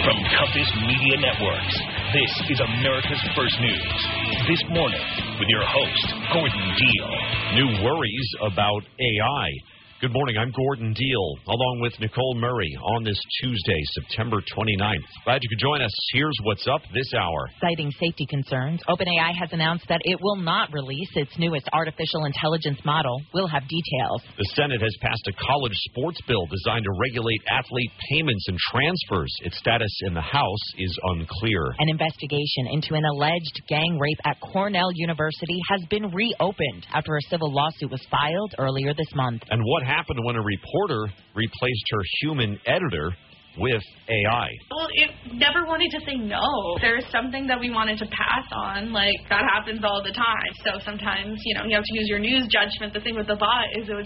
From Compass Media Networks, this is America's First News. This morning, with your host, Gordon Deal. New worries about AI. Good morning, I'm Gordon Deal, along with Nicole Murray on this Tuesday, September 29th. Glad you could join us. Here's what's up this hour. Citing safety concerns, OpenAI has announced that it will not release its newest artificial intelligence model. We'll have details. The Senate has passed a college sports bill designed to regulate athlete payments and transfers. Its status in the House is unclear. An investigation into an alleged gang rape at Cornell University has been reopened after a civil lawsuit was filed earlier this month. And what happened when a reporter replaced her human editor with AI? Well, it never wanted to say no. There's something that we wanted to pass on. Like, that happens all the time. So sometimes, you have to use your news judgment. The thing with the bot is it was